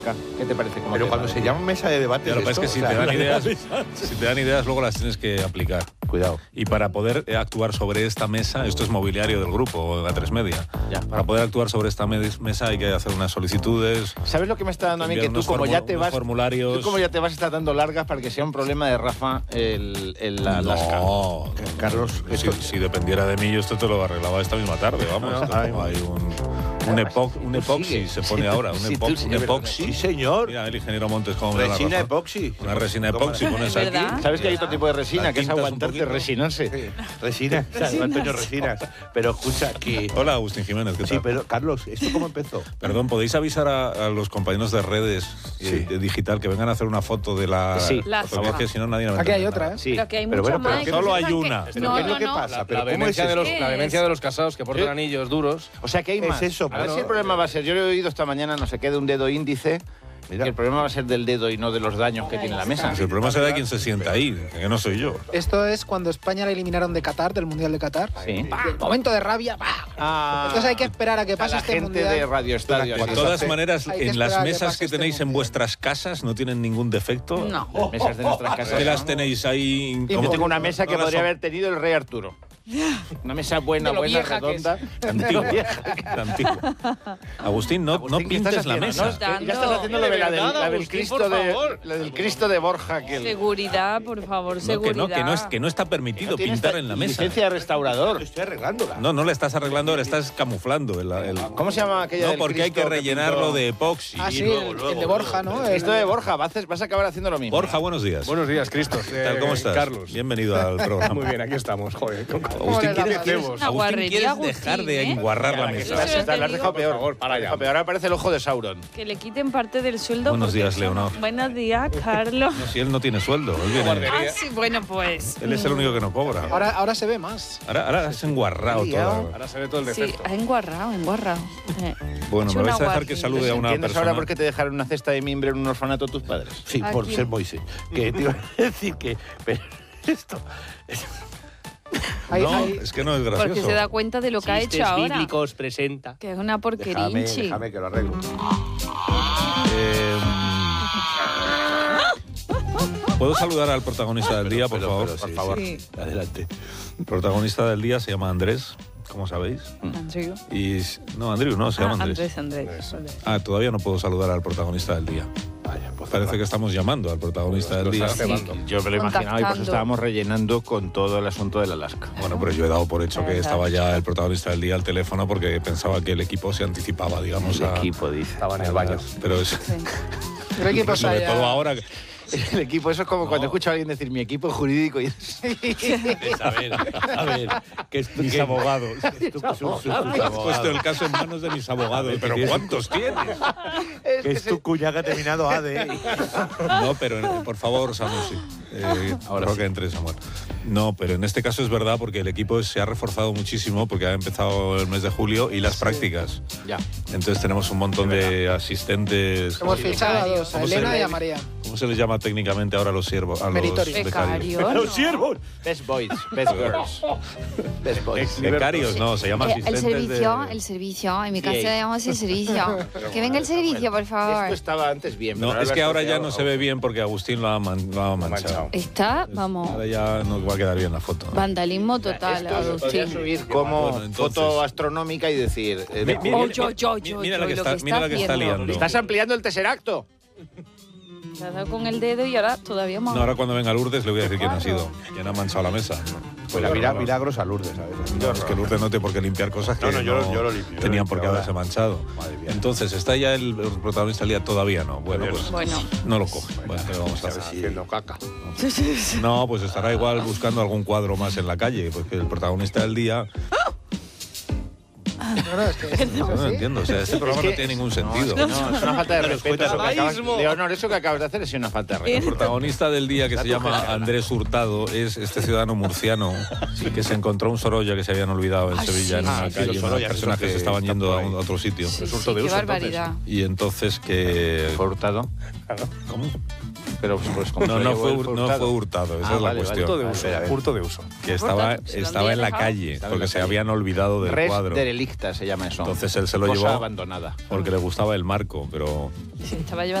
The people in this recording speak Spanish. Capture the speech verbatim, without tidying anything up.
¿Qué te parece? Pero cuando se llama mesa de debate. Lo que pasa es que si, o sea, te dan ideas, si te dan ideas, luego las tienes que aplicar. Cuidado. Y para poder actuar sobre esta mesa, esto es mobiliario del grupo, A tres Media. Ya. Para poder actuar sobre esta mesa hay que hacer unas solicitudes. ¿Sabes lo que me está dando a mí? Que tú como ya te vas, formularios. tú como ya te vas a estar dando largas para que sea un problema de Rafa el, el la Alaska. No, Carlos, si, si dependiera de mí, yo esto te lo arreglaba esta misma tarde, vamos. No, ay, hay un, un, epox, un epoxi, se pone sí, ahora, un, sí, epox, tú, un epoxi. Sí, señor. Mira, el ingeniero Montes, cómo me da la Resina razón. epoxi. Una resina epoxi, pones aquí. ¿Sabes que hay otro tipo de resina la que es aguantarte resinarse? Sí. Resina, Antonio Resinas. Pero escucha, que... Hola, Agustín Jiménez, ¿qué tal? Sí, pero Carlos, ¿esto cómo empezó? Perdón, ¿podéis avisar a, a los compañeros de redes sí. de digital que vengan a hacer una foto de la... Sí. Porque que si no nadie... Aquí hay otra, ¿eh? Sí. Pero que hay pero mucho bueno, más. pero solo hay una. ¿Pero no, qué es lo que no, pasa? La, ¿Pero la, cómo vehemencia es de los, ¿Qué la es? vehemencia de los casados que portan ¿Eh? anillos duros. O sea que hay más. Es eso, A ver claro. si el problema va a ser... Yo lo he oído esta mañana, no sé qué, de un dedo índice... Mira. Que el problema va a ser del dedo y no de los daños que tiene la mesa. Pues el problema será de quién se sienta ahí, que no soy yo. Esto es cuando España la eliminaron de Qatar, del Mundial de Qatar. Sí. El momento de rabia. Ah, Entonces hay que esperar a que pase a la este gente mundial. de Radio Estadio. De así. todas maneras, Hay que en las esperar a que mesas pase que este tenéis en mundial. vuestras casas no tienen ningún defecto. No. Las mesas de nuestras casas. ¿Qué las tenéis ahí? Yo ¿Cómo? tengo una mesa que No las podría son- haber tenido el rey Arturo. Una mesa buena, De lo buena, vieja que es. redonda. Antigua, antigua. Agustín, no, Agustín, no ¿qué estás pintes la haciendo? mesa. No, que ya estás haciendo lo de la del, la del Agustín, Cristo por de favor. la del Cristo de Borja que el- Seguridad, por favor, No, que seguridad. no, que no, es, que no está permitido no tiene pintar esta en la mesa. licencia de restaurador. Estoy arreglándola. No, no le estás arreglando, le estás camuflando. El, el- ¿Cómo se llama aquella No, del porque hay que Cristo rellenarlo pintó? de epoxi. Ah, Y sí, luego, el, luego, el de Borja, ¿no? El Cristo de Borja, vas a, vas a acabar haciendo lo mismo. Borja, buenos días. Buenos días, Cristo. ¿Qué tal? ¿Cómo estás? Carlos. Bienvenido al programa. Muy bien, aquí estamos. Joder. Agustín, ¿quieres, Una ¿quieres, Una Agustín, guarrería, ¿quieres Agustín, dejar de ¿eh? enguarrar la La que mesa? estás- Eso te la has dejado digo. peor. Por favor, para allá. Peor, ahora aparece el ojo de Sauron. Que le quiten parte del sueldo. Buenos porque días, eso- Leonor. Buenos días, Carlos. Si él no tiene sueldo, él, viene- Ah, sí, bueno, pues. él es el único que no cobra. Ahora, ahora se ve más. Ahora, ahora has enguarrado todo. Ahora se ve todo el Sí, defecto. ha enguarrado, enguarrado. Eh. Bueno, Hecho me una vais a dejar que guarrería. salude a una ¿Entiendes persona. ahora por qué te dejaron una cesta de mimbre en un orfanato tus padres? Sí, ¿A por quién? ser Moisés. Que te iba a decir que... Pero esto... Hay- No, hay- es que no es gracioso. Porque se da cuenta de lo que ha hecho ahora. bíblicos presenta. Que es una Déjame, porquerinchi. déjame que lo arreglo. Eh, ¿Puedo saludar al protagonista del día, por Pero, favor? pero sí, por favor. Sí. Adelante. El protagonista del día se llama Andrés, como sabéis. Andrew. Y no, Andrew, no, se llama Ah, Andrés. Andrés, Andrés. Andrés. Ah, todavía no puedo saludar al protagonista del día. Vaya, pues Parece que estamos llamando al protagonista del día. Sí. Yo me lo he imaginado y por Contactando. eso estábamos rellenando con todo el asunto del Alaska. Bueno, pero yo he dado por hecho que estaba ya el protagonista del día al teléfono porque pensaba que el equipo se anticipaba, digamos, El a... equipo, dice. Estaba en el baño. Pero es... Sí. ¿Qué equipos sobre hay? todo ahora... El equipo, eso es como cuando escucho a alguien decir mi equipo jurídico y a ver, a ver, que es Mis que- abogados. que tú- que sus- sus Has puesto abogados. el caso en manos de mis abogados. ¿Pero cuántos tienes? Que es tu cuñada que ha terminado A D. No, pero eh, por favor, Samuel, eh, ahora que entre Samuel. No, pero en este caso es verdad porque el equipo se ha reforzado muchísimo porque ha empezado el mes de julio y las prácticas. Ya. Entonces tenemos un montón de asistentes. Hemos fichado a dos, a ¿Cómo se Elena le- y a María. ¿Cómo se les llama técnicamente ahora a los siervos? A los Meritorios. becarios. Becario. ¡Los siervos! Best boys, best girls. Best boys. Becarios, no, se llama Eh, asistentes el servicio, de... el servicio. En mi casa Sí. le llamamos el servicio. Que venga el servicio, por Esto favor. estaba antes bien. No, pero es lo que has ahora ya asociado no a- se ve bien porque Agustín lo ha, man- lo ha manchado. Está, vamos, Ahora ya nos va a quedar bien la foto. ¿no? vandalismo total, Esto se podría Agustín. subir como Bueno, entonces- foto astronómica y decir... eh, Mi- de- mira, Oh, mira, yo, yo, mira, yo, mira yo, la que lo está, que mira la que está haciendo. liando. Estás ampliando el tesseracto. Se ha dado con el dedo y ahora todavía más. No, ahora cuando venga Lourdes le voy a decir quién ha sido, quién ha manchado la mesa. Pues la mira, milagros a Lourdes, ¿sabes? No, es que Lourdes no tiene por qué limpiar cosas que No, no, yo lo- yo lo limpio, yo tenían lo por qué limpio haberse ahora. manchado. Madre mía. Entonces, ¿está ya el, el protagonista del día? Todavía no. Bueno, pues Bueno. no lo coge. Bueno, ¿qué vamos a hacer? Haciendo caca. No, pues estará igual buscando algún cuadro más en la calle, porque el protagonista del día... No, no, es que No, no entiendo, o sea, este programa no tiene ningún sentido. No, es una falta de respeto. Eso que acabas, Baísmo. Leonor, eso que acabas de hacer es una falta de El respeto. protagonista del día, que se llama Andrés Hurtado, es este ciudadano murciano que se encontró un Sorolla que se habían olvidado en Ah, Sevilla en sí, una sí, calle, los unos Sorollas, personas esos que que se estaban están yendo a, por ahí. un- a otro sitio. Sí, Resultó sí, de qué uso, barbaridad. Y entonces que... Fue hurtado. ¿Cómo? Pero pues como No, se no lo fue, llevó hur- el no hurtado. fue hurtado, esa Ah, es la vale, vale. cuestión. Hurto de A uso, ver, a ver. hurto de uso. Que estaba, Hurtado, si lo estaba han en la dejado. calle, Estaba en porque la se calle. habían olvidado del Res cuadro. derelicta se llama eso. Entonces él se lo Cosa llevó abandonada. porque le gustaba el marco, pero Sí, estaba llevando